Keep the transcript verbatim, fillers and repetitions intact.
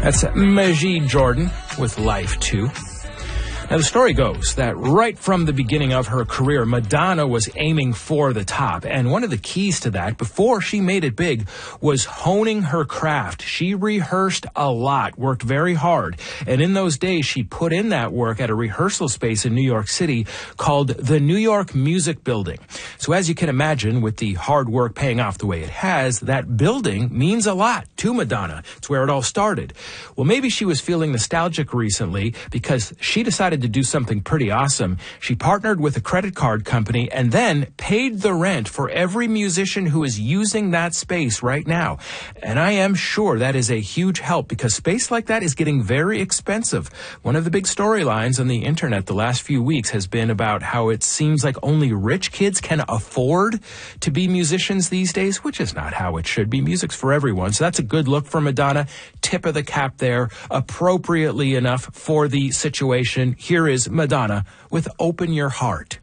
That's Majid Jordan with Life two. Now, the story goes that right from the beginning of her career, Madonna was aiming for the top. And one of the keys to that, before she made it big, was honing her craft. She rehearsed a lot, worked very hard. And in those days, she put in that work at a rehearsal space in New York City called the New York Music Building. So as you can imagine, with the hard work paying off the way it has, that building means a lot to Madonna. It's where it all started. Well, maybe she was feeling nostalgic recently because she decided to do something pretty awesome. She partnered with a credit card company and then paid the rent for every musician who is using that space right now. And I am sure that is a huge help because space like that is getting very expensive. One of the big storylines on the internet the last few weeks has been about how it seems like only rich kids can afford to be musicians these days, which is not how it should be. Music's for everyone. So that's a good look for Madonna. Tip of the cap there, appropriately enough for the situation. Here is Madonna with Open Your Heart.